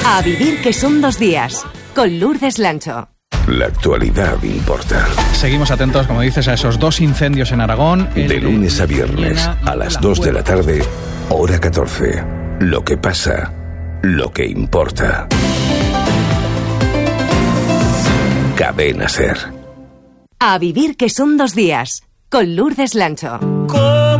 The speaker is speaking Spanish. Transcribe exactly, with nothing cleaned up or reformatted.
A vivir que son dos días, con Lourdes Lancho. La actualidad importa. Seguimos atentos, como dices, a esos dos incendios en Aragón. De lunes a viernes, a las dos de la tarde, hora catorce. Lo que pasa, lo que importa. Cadena SER. A vivir que son dos días, con Lourdes Lancho.